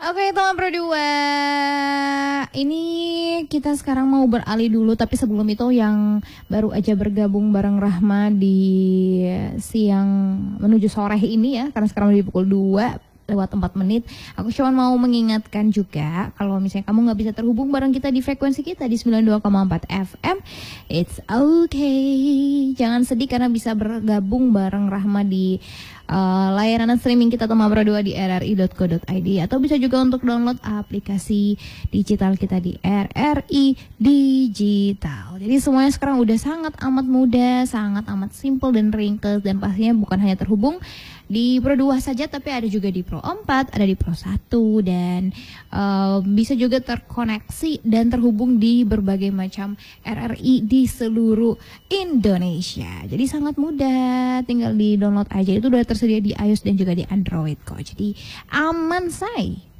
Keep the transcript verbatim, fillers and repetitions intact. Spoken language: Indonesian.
Oke, teman Pro dua. Ini kita sekarang mau beralih dulu, tapi sebelum itu yang baru aja bergabung bareng Rahma di siang menuju sore ini ya, karena sekarang udah pukul dua lewat empat menit. Aku cuma mau mengingatkan juga kalau misalnya kamu nggak bisa terhubung bareng kita di frekuensi kita di sembilan puluh dua koma empat F M, it's okay. Jangan sedih karena bisa bergabung bareng Rahma di uh, layanan streaming kita Teman Pro dua di r r i dot co dot i d, atau bisa juga untuk download aplikasi digital kita di R R I Digital. Jadi semuanya sekarang udah sangat amat mudah, sangat amat simple dan ringkes, dan pastinya bukan hanya terhubung di Pro dua saja, tapi ada juga di Pro empat, ada di Pro satu, dan uh, bisa juga terkoneksi dan terhubung di berbagai macam R R I di seluruh Indonesia. Jadi sangat mudah, tinggal di download aja, itu udah tersedia di iOS dan juga di Android kok. Jadi aman say.